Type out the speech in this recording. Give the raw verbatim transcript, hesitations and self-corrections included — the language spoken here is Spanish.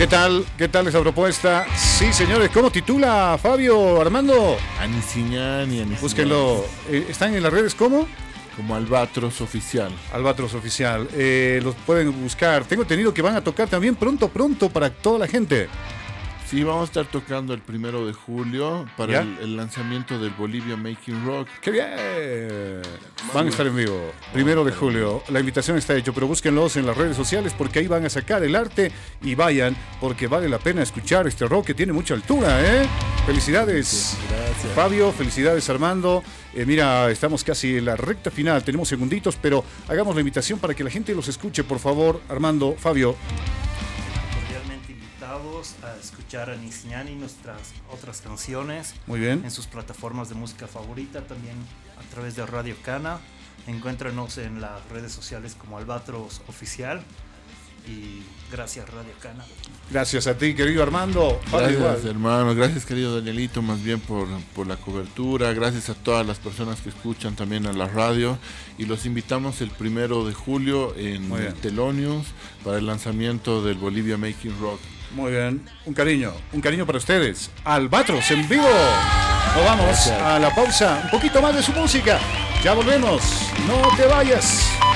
¿Qué tal? ¿Qué tal esa propuesta? Sí, señores, ¿cómo titula Fabio, Armando? Anisiñán y Anisiñán. Búsquenlo. Eh, ¿Están en las redes cómo? Como Albatros Oficial. Albatros Oficial. Eh, los pueden buscar. Tengo entendido que van a tocar también pronto, pronto para toda la gente. Sí, vamos a estar tocando el primero de julio para el, el lanzamiento del Bolivia Making Rock. ¡Qué bien! Van a estar en vivo. Primero de julio. La invitación está hecha, pero búsquenlos en las redes sociales porque ahí van a sacar el arte y vayan porque vale la pena escuchar este rock que tiene mucha altura, ¿eh? Felicidades, Gracias. Fabio. Felicidades, Armando. Eh, mira, estamos casi en la recta final. Tenemos segunditos, pero hagamos la invitación para que la gente los escuche, por favor. Armando, Fabio. A escuchar a Anisiñán y nuestras otras canciones. Muy bien. En sus plataformas de música favorita, también a través de Radio Cana. Encuéntranos en las redes sociales como Albatros Oficial. Y gracias, Radio Cana. Gracias a ti, querido Armando. Gracias, hermano. Gracias, querido Danielito, más bien por, por la cobertura. Gracias a todas las personas que escuchan también a la radio. Y los invitamos el primero de julio en el Telonius para el lanzamiento del Bolivia Making Rock. Muy bien, un cariño, un cariño para ustedes. Albatros en vivo. Nos vamos Gracias. A la pausa, un poquito más de su música. Ya volvemos, no te vayas.